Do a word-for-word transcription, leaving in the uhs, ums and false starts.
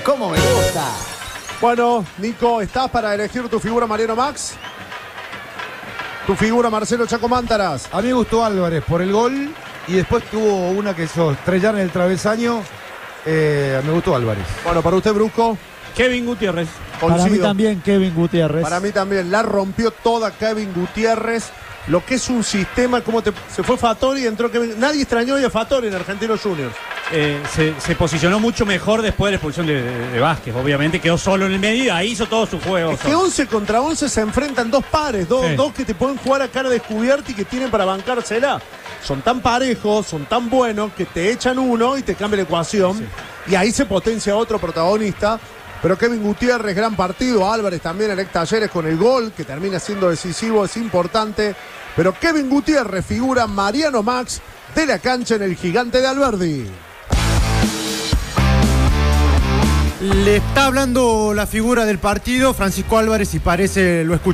¿Cómo me gusta? Bueno, Nico, ¿estás para elegir tu figura Mariano Max? ¿Tu figura Marcelo Chaco Mántaras? A mí me gustó Álvarez por el gol y después tuvo una que hizo estrellar en el travesaño. Eh, me gustó Álvarez. Bueno, para usted, Brusco. Kevin Gutiérrez. Coincido. Para mí también Kevin Gutiérrez. Para mí también, la rompió toda Kevin Gutiérrez. Lo que es un sistema, como te, se fue Fattori y entró Kevin. Nadie extrañó a Fattori en Argentinos Juniors. Eh, se, se posicionó mucho mejor después de la expulsión de, de, de Vázquez, obviamente quedó solo en el medio y ahí hizo todo su juego. Es que once contra once se enfrentan dos pares, dos, Sí. dos que te pueden jugar a cara descubierta y que tienen para bancársela. Son tan parejos, son tan buenos que te echan uno y te cambia la ecuación. Sí. Y ahí se potencia otro protagonista. Pero Kevin Gutiérrez, gran partido. Álvarez también en Talleres con el gol, que termina siendo decisivo, es importante. Pero Kevin Gutiérrez figura Mariano Max de la cancha en el Gigante de Alberdi. Le está hablando la figura del partido, Francisco Álvarez, y parece, lo escucha.